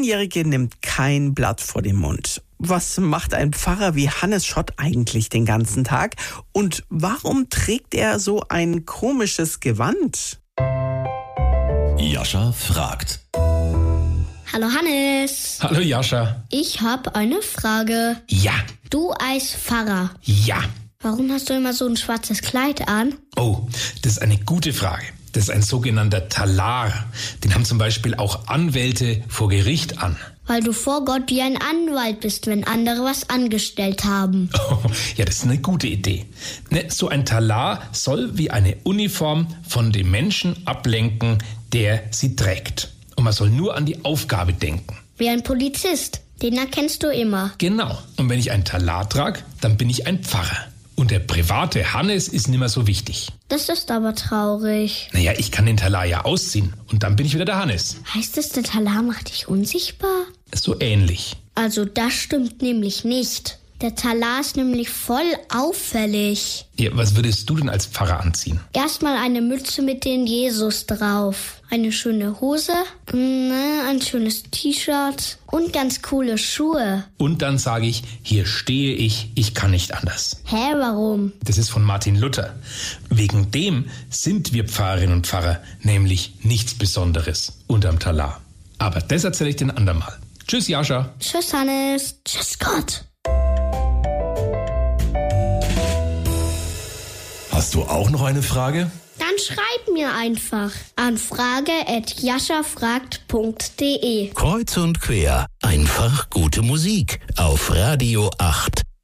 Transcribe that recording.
9-Jährige nimmt kein Blatt vor den Mund. Was macht ein Pfarrer wie Hannes Schott eigentlich den ganzen Tag? Und warum trägt er so ein komisches Gewand? Jascha fragt. Hallo Hannes. Hallo Jascha. Ich habe eine Frage. Ja. Du als Pfarrer, Ja. warum hast du immer so ein schwarzes Kleid an? Oh, das ist eine gute Frage. Das ist ein sogenannter Talar. Den haben zum Beispiel auch Anwälte vor Gericht an. Weil du vor Gott wie ein Anwalt bist, wenn andere was angestellt haben. Oh, ja, das ist eine gute Idee. Ne, so ein Talar soll wie eine Uniform von dem Menschen ablenken, der sie trägt. Und man soll nur an die Aufgabe denken. Wie ein Polizist. Den erkennst du immer. Genau. Und wenn ich ein Talar trage, dann bin ich ein Pfarrer. Und der private Hannes ist nicht mehr so wichtig. Das ist aber traurig. Naja, ich kann den Talar ja ausziehen und dann bin ich wieder der Hannes. Heißt es, der Talar macht dich unsichtbar? So ähnlich. Also das stimmt nämlich nicht. Der Talar ist nämlich voll auffällig. Ja, was würdest du denn als Pfarrer anziehen? Erstmal eine Mütze mit dem Jesus drauf. Eine schöne Hose, ein schönes T-Shirt und ganz coole Schuhe. Und dann sage ich, hier stehe ich kann nicht anders. Hä, warum? Das ist von Martin Luther. Wegen dem sind wir Pfarrerinnen und Pfarrer nämlich nichts Besonderes unterm Talar. Aber das erzähle ich dir ein andermal. Tschüss, Jascha. Tschüss, Hannes. Tschüss, Gott. Hast du auch noch eine Frage? Dann schreib mir einfach an frage@jaschafragt.de. Kreuz und quer, einfach gute Musik auf Radio 8.